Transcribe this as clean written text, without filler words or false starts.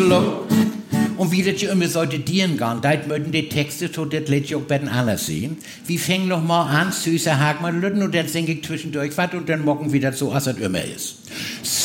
Gruselig. Und wie das ja immer sollte dienen gehen, da möchten die Texte so, das lädt ich auch bei den anderen sehen. Wir fangen noch mal an, süßer Hagmann und dann singe ich zwischendurch was und dann mocken wieder so, als es immer ist.